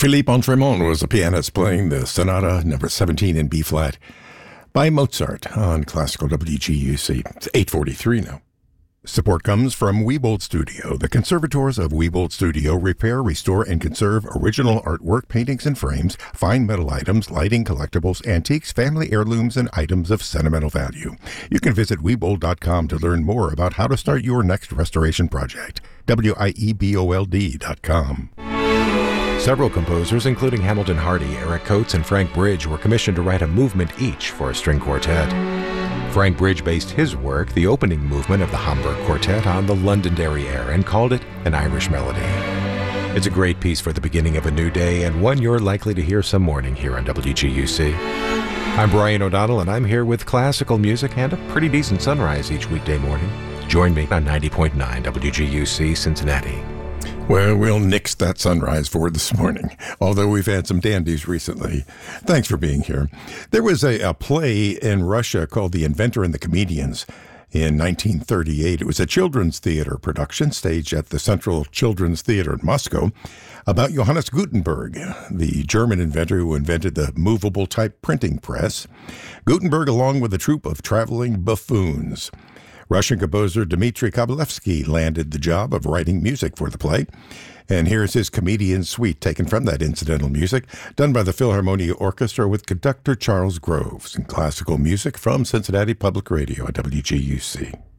Philippe Entremont was a pianist playing the Sonata number 17 in B-flat by Mozart on Classical WGUC. It's 8:43 now. Support comes from Wiebold Studio. The conservators of Wiebold Studio repair, restore, and conserve original artwork, paintings and frames, fine metal items, lighting, collectibles, antiques, family heirlooms, and items of sentimental value. You can visit Wiebold.com to learn more about how to start your next restoration project. WIEBOLD.com. Several composers, including Hamilton Hardy, Eric Coates, and Frank Bridge, were commissioned to write a movement each for a string quartet. Frank Bridge based his work, the opening movement of the Hamburg Quartet, on the Londonderry air and called it an Irish melody. It's a great piece for the beginning of a new day and one you're likely to hear some morning here on WGUC. I'm Brian O'Donnell, and I'm here with classical music and a pretty decent sunrise each weekday morning. Join me on 90.9 WGUC Cincinnati. Well, we'll nix that sunrise for this morning, although we've had some dandies recently. Thanks for being here. There was a play in Russia called The Inventor and the Comedians in 1938. It was a children's theater production staged at the Central Children's Theater in Moscow about Johannes Gutenberg, the German inventor who invented the movable type printing press. Gutenberg, along with a troupe of traveling buffoons. Russian composer Dmitri Kovalevsky landed the job of writing music for the play. And here's his comedian suite taken from that incidental music, done by the Philharmonia Orchestra with conductor Charles Groves, and classical music from Cincinnati Public Radio at WGUC.